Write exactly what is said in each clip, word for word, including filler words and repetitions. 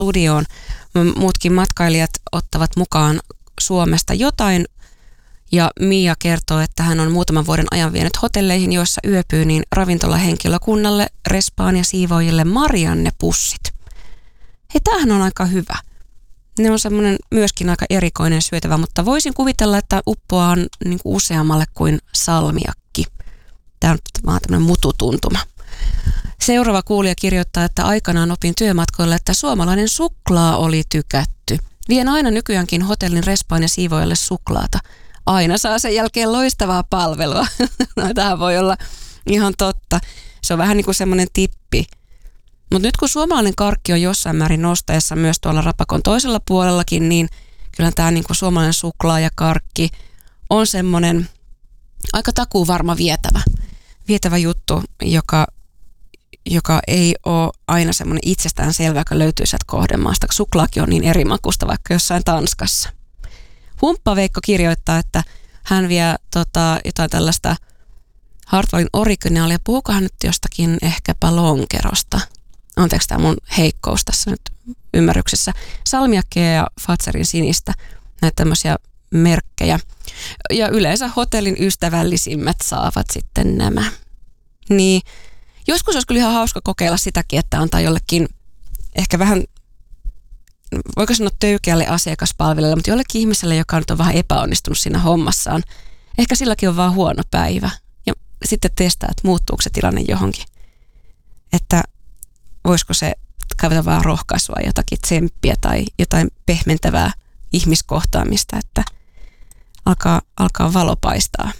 studioon. Muutkin matkailijat ottavat mukaan Suomesta jotain. Ja Mia kertoo, että hän on muutaman vuoden ajan vienyt hotelleihin, joissa yöpyy niin ravintolahenkilökunnalle, respaan ja siivoojille Marianne-pussit. Hei, tämähän on aika hyvä. Ne on semmoinen myöskin aika erikoinen syötävä, mutta voisin kuvitella, että uppoa on niin kuin useammalle kuin salmiakki. Tämä on vaan tämmöinen mututuntuma. Seuraava kuulija kirjoittaa, että aikanaan opin työmatkoilla, että suomalainen suklaa oli tykätty. Vien aina nykyäänkin hotellin respaan ja siivoajalle suklaata. Aina saa sen jälkeen loistavaa palvelua. No, tämähän voi olla ihan totta. Se on vähän niin kuin semmoinen tippi. Mutta nyt kun suomalainen karkki on jossain määrin nostaessa myös tuolla Rapakon toisella puolellakin, niin kyllä tämä niin kuin suomalainen suklaa ja karkki on semmoinen aika takuuvarma vietävä. Vietävä juttu, joka, joka ei ole aina semmoinen itsestään selvä, joka löytyy sieltä kohdemaasta. Suklaakin on niin eri makusta vaikka jossain Tanskassa. Humppa-Veikko kirjoittaa, että hän vie tota, jotain tällaista Hartwallin originaalia. Puhuukohan nyt jostakin ehkäpä lonkerosta? Anteeksi tämä mun heikkous tässä nyt ymmärryksessä. Salmiakkeja ja Fazerin sinistä, näitä tämmöisiä merkkejä. Ja yleensä hotellin ystävällisimmät saavat sitten nämä. Niin, joskus olisi kyllä ihan hauska kokeilla sitäkin, että antaa jollekin ehkä vähän, voiko sanoa töykeälle asiakaspalvelijalle, mutta jollekin ihmiselle, joka nyt on vähän epäonnistunut siinä hommassaan. Ehkä silläkin on vaan huono päivä. Ja sitten testaa, että muuttuuko se tilanne johonkin. Että voisiko se kaivata vaan rohkaisua, jotakin tsemppiä tai jotain pehmentävää ihmiskohtaamista, että alkaa, alkaa valo paistaa.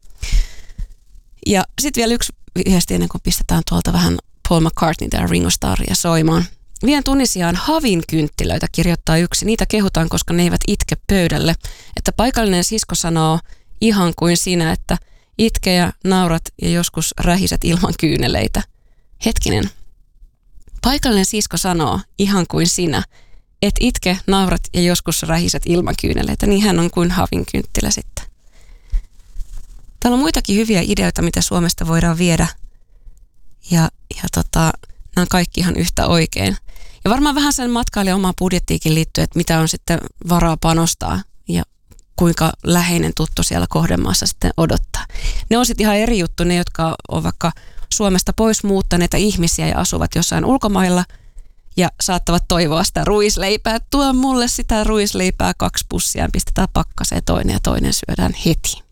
Ja sitten vielä yksi viesti ennen kuin pistetään tuolta vähän Paul McCartney tai Ringo Starria soimaan. Vien Tunisiaan havin kynttilöitä, kirjoittaa yksi. Niitä kehutaan, koska ne eivät itke pöydälle. Että paikallinen sisko sanoo ihan kuin sinä, että itke ja naurat ja joskus rähiset ilman kyyneleitä. Hetkinen. Paikallinen sisko sanoo ihan kuin sinä, et itke, naurat ja joskus rähiset ilman kyyneleitä. Niin hän on kuin havin kynttilä sitten. Täällä on muitakin hyviä ideoita, mitä Suomesta voidaan viedä. Ja, ja tota, nämä on kaikki ihan yhtä oikein. Ja varmaan vähän sen matkailijan omaan budjettiikin liittyy, että mitä on sitten varaa panostaa ja kuinka läheinen tuttu siellä kohdemaassa sitten odottaa. Ne on sitten ihan eri juttu, ne jotka on vaikka Suomesta pois muuttaneita ihmisiä ja asuvat jossain ulkomailla ja saattavat toivoa sitä ruisleipää. Tuo mulle sitä ruisleipää kaksi pussia, pistetään pakkaseen toinen ja toinen syödään heti.